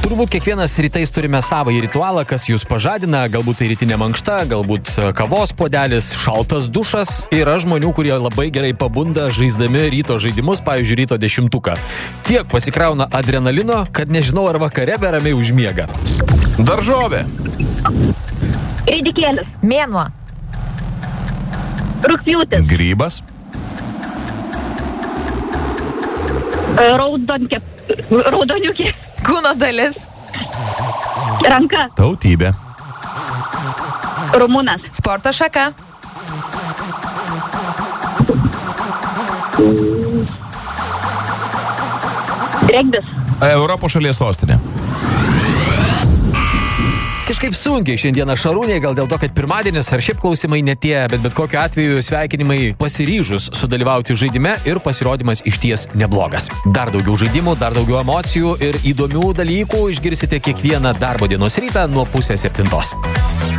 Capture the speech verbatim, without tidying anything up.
Turbūt kiekvienas rytais turime savąjį ritualą, kas jūs pažadina, galbūt tai rytinė mankšta, galbūt kavos puodelis, šaltas dušas. Yra žmonių, kurie labai gerai pabunda žaisdami ryto žaidimus, pavyzdžiui, ryto dešimtuką. Tiek pasikrauna adrenalino, kad nežinau, ar vakare be ramiai užmiega. Daržovė. Ridikėlis. Mėnuo. Rugpjūtis. Grybas. Raudonkė. Raudoniukė. Kūno dalis. Ranka. Tautybė. Rumunas. Sporto šaka. Regbis. Europos šalies sostinė. Kažkaip sunkiai šiandieną Šarūnė, gal dėl to, kad pirmadienis ar šiaip klausimai netie, bet bet kokiu atveju sveikinimai pasiryžus sudalyvauti žaidime ir pasirodymas išties neblogas. Dar daugiau žaidimų, dar daugiau emocijų ir įdomių dalykų išgirsite kiekvieną darbo dienos rytą nuo pusės septintos.